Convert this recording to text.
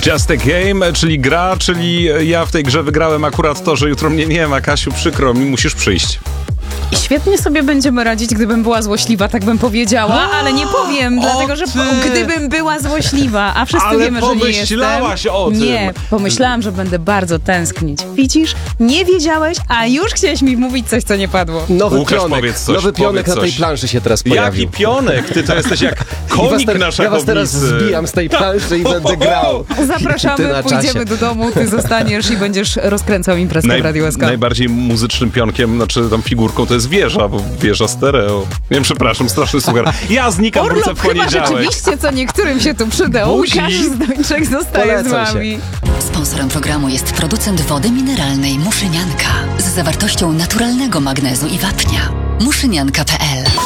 Just a game, czyli gra, czyli ja w tej grze wygrałem akurat to, że jutro mnie nie ma. Kasiu, przykro mi, musisz przyjść. I świetnie sobie będziemy radzić, gdybym była złośliwa, tak bym powiedziała, ale nie powiem, dlatego że gdybym była złośliwa, a wszyscy wiemy, że nie jestem. Pomyślałaś o tym. Nie, pomyślałam, że będę bardzo tęsknić. Widzisz? Nie wiedziałeś, a już chciałeś mi mówić coś, co nie padło. Łukasz, powiedz coś, nowy pionek powiedz na tej coś. planszy się teraz pojawił. Jaki pionek? Ty to jesteś jak konik na szachownicy. Ja was teraz zbijam z tej planszy i będę grał. Zapraszamy, pójdziemy do domu, ty zostaniesz i będziesz rozkręcał imprezkę w Radio SK. Najbardziej muzycznym pionkiem, znaczy tam figurką to jest wieża, bo wieża stereo. Nie, przepraszam, straszny suchar. Ja znikam, wrócę w poniedziałek. Chyba rzeczywiście, co niektórym się tu przyda. Łukasz Zdończek zostaje z wami. Sponsorem programu jest producent wody mineralnej Muszynianka z zawartością naturalnego magnezu i wapnia. Muszynianka.pl